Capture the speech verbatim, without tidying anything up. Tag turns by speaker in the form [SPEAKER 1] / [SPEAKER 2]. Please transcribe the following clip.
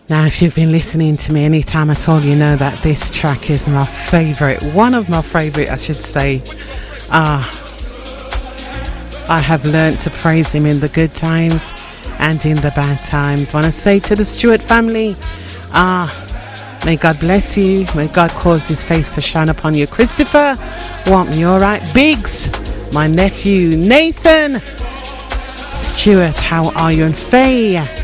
[SPEAKER 1] Now, if you've been listening to me any time at all, you know that this track is my favourite. One of my favourite, I should say. Ah, I have learnt to praise him in the good times and in the bad times. Want to say to the Stewart family, ah, may God bless you. May God cause his face to shine upon you. Christopher, want me all right? Biggs, my nephew. Nathan, Stewart, how are you? And Faye,